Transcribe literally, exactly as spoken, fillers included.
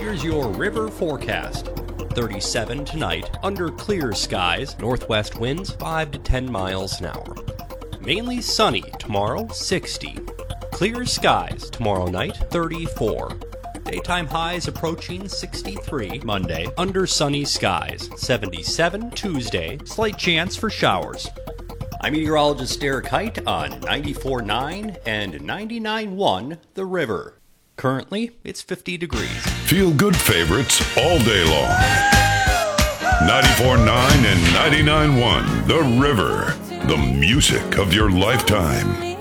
Here's your river forecast. thirty-seven tonight, under clear skies, northwest winds five to ten miles an hour. Mainly sunny tomorrow, sixty. Clear skies tomorrow night, thirty-four. Daytime highs approaching sixty-three Monday, under sunny skies, seventy-seven Tuesday, slight chance for showers. I'm meteorologist Derek Height on ninety-four point nine and ninety-nine point one The River. Currently, it's fifty degrees. Feel good favorites all day long. ninety-four point nine and ninety-nine point one The River, the music of your lifetime.